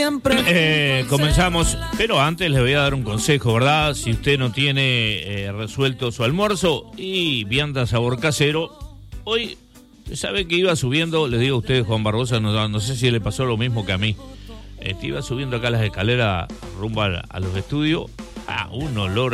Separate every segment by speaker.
Speaker 1: Comenzamos, pero antes les voy a dar un consejo, ¿verdad? Si usted no tiene resuelto su almuerzo y vianda sabor casero, hoy, ¿sabe que iba subiendo? Les digo a ustedes, Juan Barbosa, no sé si le pasó lo mismo que a mí. Iba subiendo acá las escaleras rumbo a los estudios, un olor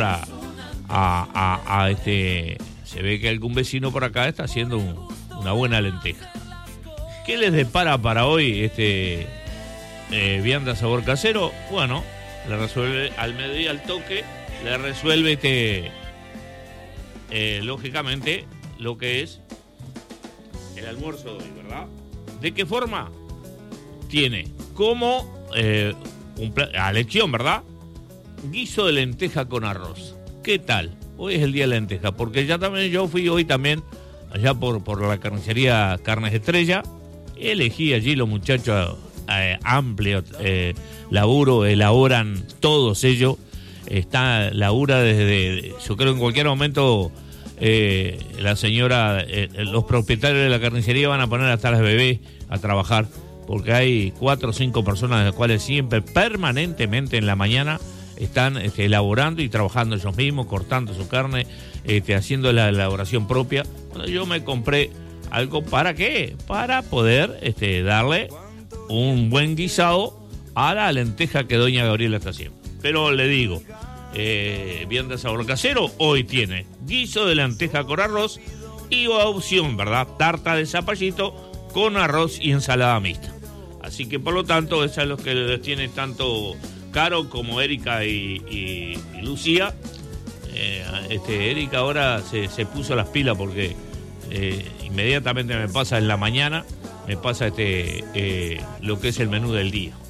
Speaker 1: a se ve que algún vecino por acá está haciendo una buena lenteja. ¿Qué les depara para hoy vianda sabor casero? Bueno, le resuelve al mediodía al toque, le resuelve lógicamente lo que es el almuerzo de hoy, ¿verdad? ¿De qué forma? Tiene como a elección, ¿verdad? Guiso de lenteja con arroz. ¿Qué tal? Hoy es el día de la lenteja, porque ya también yo fui hoy también allá por la carnicería Carnes Estrella. Elegí allí los muchachos amplio laburo, elaboran todos ellos. Está labura desde, yo creo que en cualquier momento la señora, los propietarios de la carnicería van a poner hasta las bebés a trabajar, porque hay 4 o 5 personas de las cuales siempre, permanentemente en la mañana, están elaborando y trabajando ellos mismos, cortando su carne, haciendo la elaboración propia. Bueno, yo me compré algo, ¿para qué? Para poder darle un buen guisado a la lenteja que doña Gabriela está haciendo. Pero le digo, vianda sabor casero, hoy tiene guiso de lenteja con arroz y opción, ¿verdad? Tarta de zapallito con arroz y ensalada mixta. Así que por lo tanto, eso es lo que les tiene tanto Caro como Erika y Lucía. Erika ahora se puso las pilas porque inmediatamente me pasa en la mañana, me pasa lo que es el menú del día.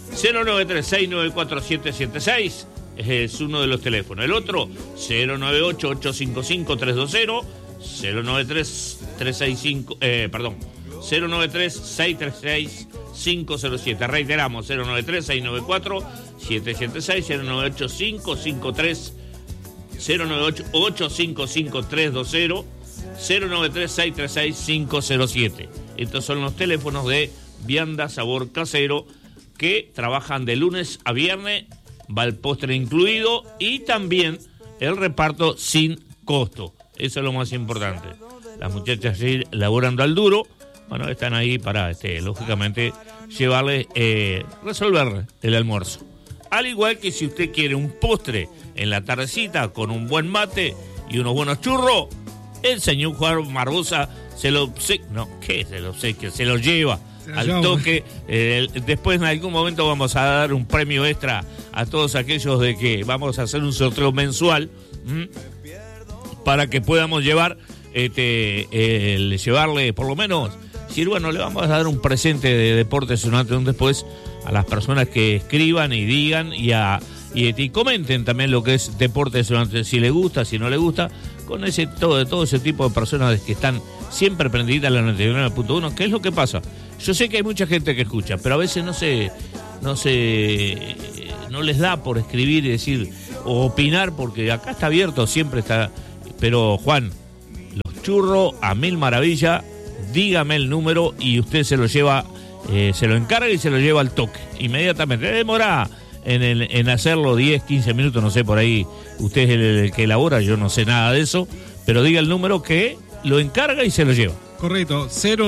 Speaker 1: 093-694-776 es uno de los teléfonos. El otro, 098-855-320, 093-636-507. Reiteramos, 093-694-776, 098-855-320, 093-636-507. Estos son los teléfonos de Vianda Sabor Casero, que trabajan de lunes a viernes, va el postre incluido y también el reparto sin costo. Eso es lo más importante. Las muchachas sí laborando al duro, bueno, están ahí para, lógicamente, llevarle, resolverle el almuerzo. Al igual que si usted quiere un postre en la tardecita con un buen mate y unos buenos churros, el señor Juan Barbosa se lo lleva al toque. Después en algún momento vamos a dar un premio extra a todos aquellos de que vamos a hacer un sorteo mensual para que podamos llevarle por lo menos, si bueno, le vamos a dar un presente de deportes un antes y un después a las personas que escriban y digan y comenten también lo que es deportes antes, si le gusta, si no le gusta, con todo ese tipo de personas que están siempre prendidas a la 99.1. ¿Qué es lo que pasa? Yo sé que hay mucha gente que escucha, pero a veces no les da por escribir y decir o opinar, porque acá está abierto, siempre está. Pero Juan, los churros a mil maravillas, dígame el número y usted se lo lleva, se lo encarga y se lo lleva al toque inmediatamente. Demora en hacerlo 10, 15 minutos, no sé, por ahí usted es el que elabora, yo no sé nada de eso, pero diga el número que lo encarga y se lo lleva.
Speaker 2: Correcto,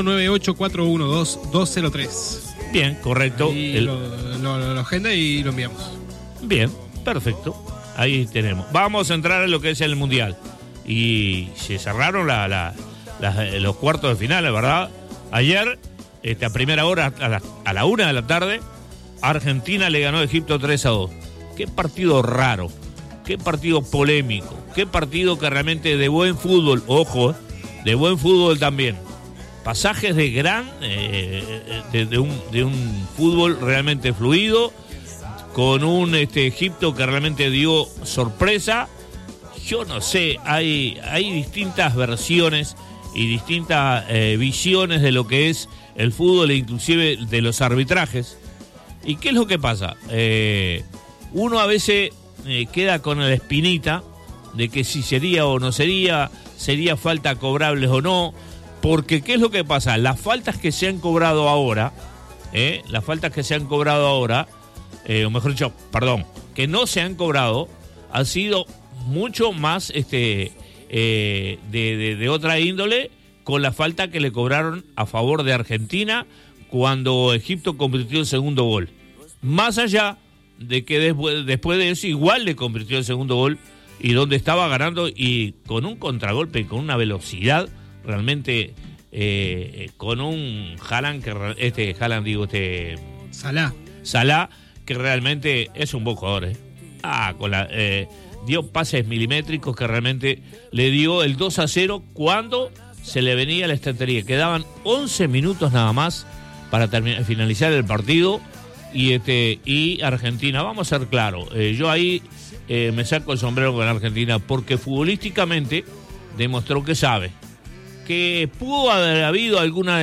Speaker 2: 098-412-203.
Speaker 1: Bien, correcto.
Speaker 2: Y lo agenda y lo enviamos.
Speaker 1: Bien, perfecto. Ahí tenemos. Vamos a entrar en lo que es el Mundial. Y se cerraron los cuartos de finales, ¿verdad? Ayer, a primera hora, a la 1 de la tarde, Argentina le ganó a Egipto 3-2. Qué partido raro, qué partido polémico, qué partido que realmente de buen fútbol, ojo, de buen fútbol también. Pasajes de de un fútbol realmente fluido, con un Egipto que realmente dio sorpresa. Yo no sé, hay distintas versiones y distintas visiones de lo que es el fútbol e inclusive de los arbitrajes. ¿Y qué es lo que pasa? Uno a veces queda con la espinita de que si sería o no sería falta cobrables o no, porque ¿qué es lo que pasa? Las faltas que se han cobrado ahora, o mejor dicho, perdón, que no se han cobrado, han sido mucho más de otra índole, con la falta que le cobraron a favor de Argentina cuando Egipto convirtió el segundo gol. Más allá de que después de eso igual le convirtió el segundo gol, y donde estaba ganando y con un contragolpe, con una velocidad realmente, con un Salah, que realmente es un buen jugador. Dio pases milimétricos que realmente le dio el 2-0 cuando se le venía la estantería. Quedaban 11 minutos nada más para finalizar el partido, y Argentina, vamos a ser claros, yo ahí me saco el sombrero con Argentina, porque futbolísticamente demostró que sabe. Que pudo haber habido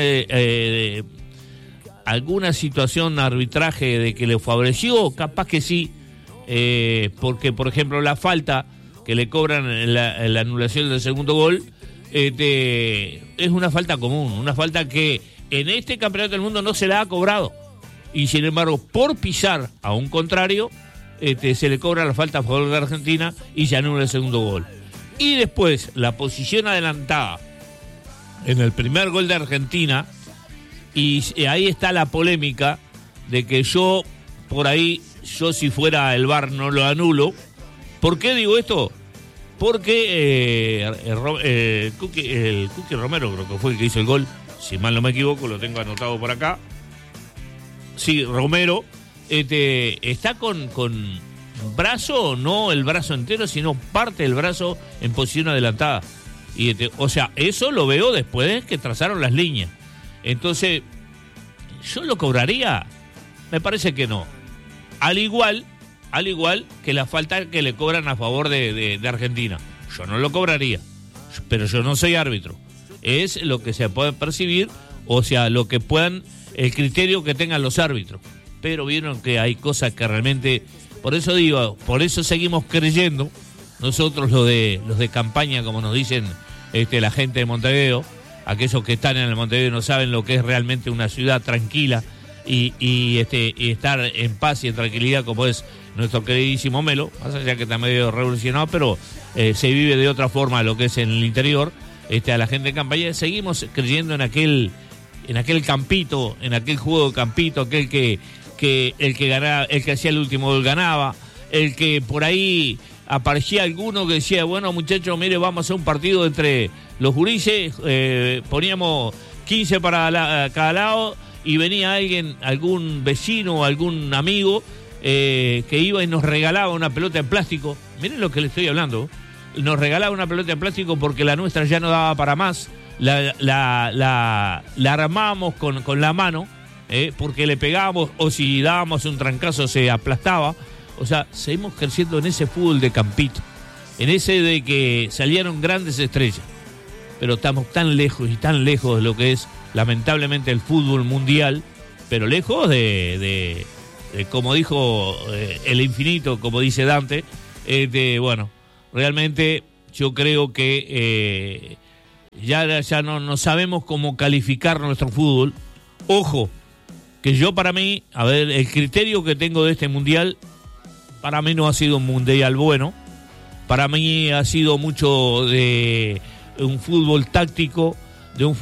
Speaker 1: alguna situación de arbitraje de que le favoreció, capaz que sí, porque por ejemplo la falta que le cobran en la anulación del segundo gol, es una falta común, una falta que en este campeonato del mundo no se la ha cobrado, y sin embargo por pisar a un contrario se le cobra la falta a favor de Argentina y se anula el segundo gol. Y después la posición adelantada en el primer gol de Argentina, y ahí está la polémica de que yo si fuera el VAR no lo anulo. ¿Por qué digo esto? Porque el Cookie Romero creo que fue el que hizo el gol, si mal no me equivoco, lo tengo anotado por acá. Sí, Romero está con brazo, no el brazo entero, sino parte del brazo en posición adelantada. Y o sea, eso lo veo después de que trazaron las líneas. Entonces, ¿yo lo cobraría? Me parece que no. Al igual que la falta que le cobran a favor de Argentina. Yo no lo cobraría, pero yo no soy árbitro. Es lo que se puede percibir, o sea, lo que puedan, el criterio que tengan los árbitros. Pero vieron que hay cosas que realmente, por eso seguimos creyendo nosotros los de campaña, como nos dicen la gente de Montevideo. Aquellos que están en el Montevideo no saben lo que es realmente una ciudad tranquila y estar en paz y en tranquilidad, como es nuestro queridísimo Melo, más allá que está medio revolucionado, pero se vive de otra forma lo que es en el interior. A la gente de campaña seguimos creyendo en aquel campito, en aquel juego de campito, aquel que el que ganaba, el que hacía el último gol ganaba, el que por ahí aparecía alguno que decía, bueno muchachos, mire, vamos a hacer un partido entre los gurises, poníamos 15 para cada lado, y venía algún vecino o algún amigo que iba y nos regalaba una pelota de plástico. Miren lo que le estoy hablando. Nos regalaba una pelota de plástico porque la nuestra ya no daba para más. La armábamos con la mano, porque le pegábamos, o si dábamos un trancazo se aplastaba. O sea, seguimos creciendo en ese fútbol de campito, en ese de que salieron grandes estrellas, pero estamos tan lejos de lo que es lamentablemente el fútbol mundial, pero lejos de como dijo el infinito, como dice Dante. Bueno, realmente yo creo que ya no sabemos cómo calificar nuestro fútbol. Ojo, que yo para mí, a ver, el criterio que tengo de este mundial, para mí no ha sido un mundial bueno. Para mí ha sido mucho de un fútbol táctico, de un